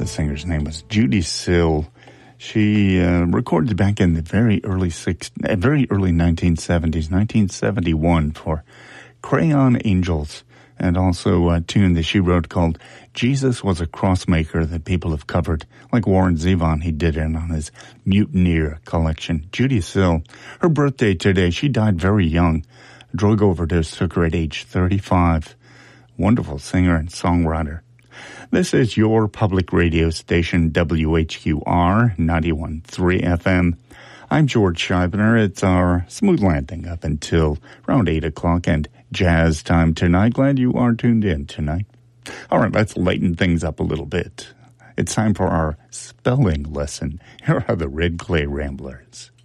singer's name was Judy Sill. She recorded back in the very early 1970s, 1971 for Crayon Angels, and also a tune that she wrote called Jesus Was a Crossmaker that people have covered, like Warren Zevon. He did it on his Mutineer collection. Judy Sill, her birthday today. She died very young. A drug overdose took her at age 35. Wonderful singer and songwriter. This is your public radio station, WHQR 91.3 FM. I'm George Scheibner. It's our smooth landing up until around 8 o'clock and jazz time tonight. Glad you are tuned in tonight. All right, let's lighten things up a little bit. It's time for our spelling lesson. Here are the Red Clay Ramblers.